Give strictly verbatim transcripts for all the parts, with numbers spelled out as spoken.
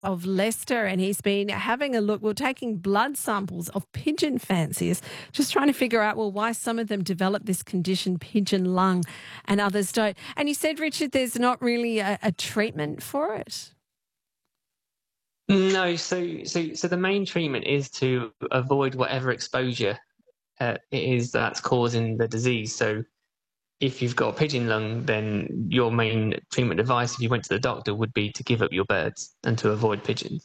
of Leicester, and he's been having a look, well, taking blood samples of pigeon fanciers, just trying to figure out, well, why some of them develop this condition, pigeon lung, and others don't. And you said, Richard, there's not really a, a treatment for it. No, so so so the main treatment is to avoid whatever exposure uh, it is that's causing the disease. So if you've got pigeon lung, then your main treatment advice, if you went to the doctor, would be to give up your birds and to avoid pigeons.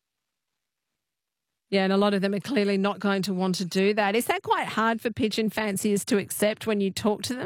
Yeah, and a lot of them are clearly not going to want to do that. Is that quite hard for pigeon fanciers to accept when you talk to them?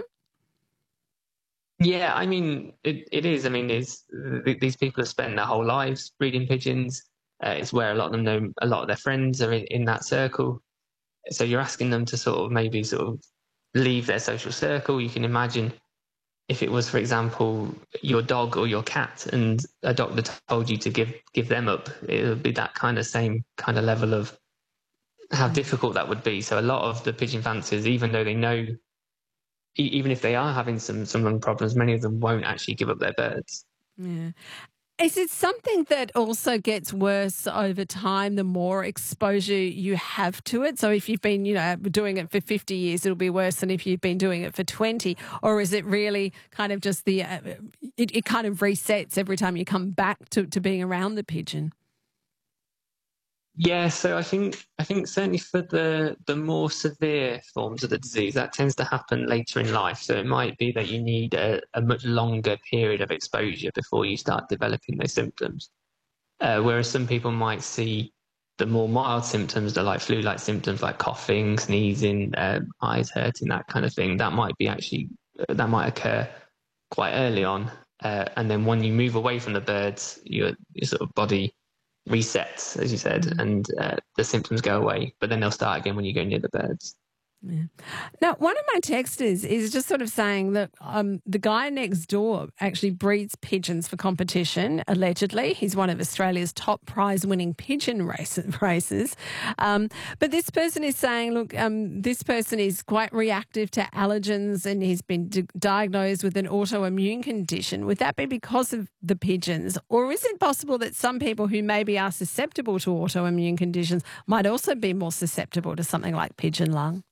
Yeah, I mean, it, it is. I mean, it's, these people have spent their whole lives breeding pigeons. Uh, it's where a lot of them know a lot of their friends are in, in that circle. So you're asking them to sort of maybe sort of leave their social circle. You can imagine if it was, for example, your dog or your cat and a doctor told you to give give them up, it would be that kind of same kind of level of how difficult that would be. So a lot of the pigeon fanciers, even though they know, even if they are having some some lung problems, many of them won't actually give up their birds. Yeah. Is it something that also gets worse over time the more exposure you have to it? So if you've been, you know, doing it for fifty years, it'll be worse than if you've been doing it for twenty? Or is it really kind of just the, uh, it, it kind of resets every time you come back to, to being around the pigeon? Yeah, so I think I think certainly for the the more severe forms of the disease, that tends to happen later in life. So it might be that you need a, a much longer period of exposure before you start developing those symptoms. Uh, whereas some people might see the more mild symptoms, the like flu-like symptoms like coughing, sneezing, uh, eyes hurting, that kind of thing. That might be actually that might occur quite early on, uh, and then when you move away from the birds, your your sort of body resets, as you said, and uh, the symptoms go away, but then they'll start again when you go near the birds. Yeah. Now, one of my texters is just sort of saying that um, the guy next door actually breeds pigeons for competition, allegedly. He's one of Australia's top prize-winning pigeon race, races. Um, but this person is saying, look, um, this person is quite reactive to allergens and he's been d- diagnosed with an autoimmune condition. Would that be because of the pigeons? Or is it possible that some people who maybe are susceptible to autoimmune conditions might also be more susceptible to something like pigeon lung?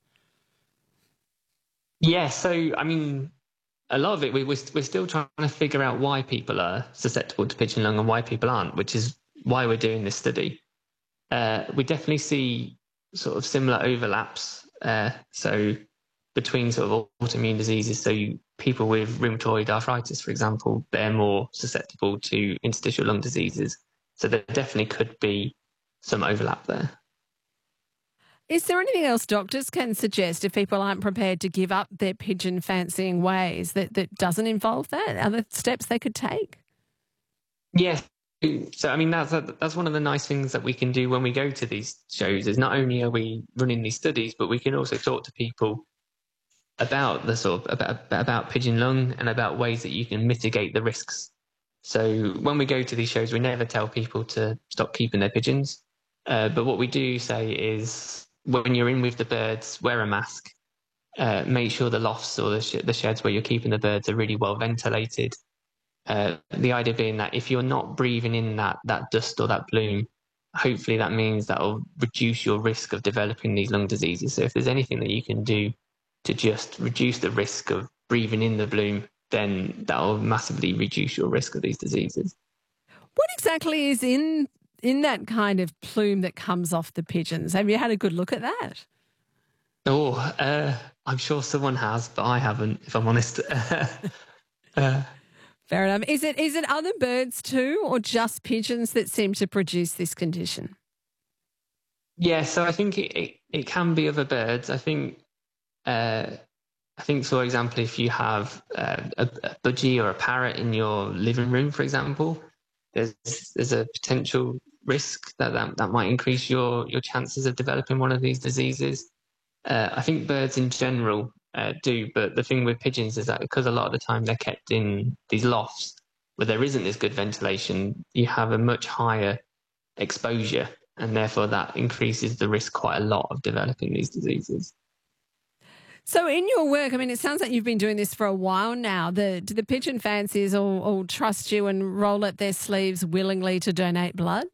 Yeah, so I mean, a lot of it, we, we're, we're still trying to figure out why people are susceptible to pigeon lung and why people aren't, which is why we're doing this study. Uh, we definitely see sort of similar overlaps. Uh, so between sort of autoimmune diseases, so you, people with rheumatoid arthritis, for example, they're more susceptible to interstitial lung diseases. So there definitely could be some overlap there. Is there anything else doctors can suggest if people aren't prepared to give up their pigeon fancying ways that, that doesn't involve that? Other steps they could take? Yes. So, I mean, that's that's one of the nice things that we can do when we go to these shows is not only are we running these studies, but we can also talk to people about the sort of about, about pigeon lung and about ways that you can mitigate the risks. So when we go to these shows, we never tell people to stop keeping their pigeons. Uh, but what we do say is when you're in with the birds, wear a mask. Uh, make sure the lofts or the, sh- the sheds where you're keeping the birds are really well ventilated. Uh, the idea being that if you're not breathing in that that dust or that bloom, hopefully that means that will reduce your risk of developing these lung diseases. So if there's anything that you can do to just reduce the risk of breathing in the bloom, then that will massively reduce your risk of these diseases. What exactly is in in that kind of plume that comes off the pigeons? Have you had a good look at that? Oh, uh, I'm sure someone has, but I haven't, if I'm honest. uh, Fair enough. Is it is it other birds too, or just pigeons that seem to produce this condition? yeah, so I think it, it, it can be other birds. I think, uh, I think, for example, if you have uh, a, a budgie or a parrot in your living room, for example, there's there's a potential risk that that, that might increase your, your chances of developing one of these diseases. Uh, I think birds in general uh, do, but the thing with pigeons is that because a lot of the time they're kept in these lofts where there isn't this good ventilation, you have a much higher exposure, and therefore that increases the risk quite a lot of developing these diseases. So in your work, I mean, it sounds like you've been doing this for a while now. The, do the pigeon fanciers all, all trust you and roll up their sleeves willingly to donate blood?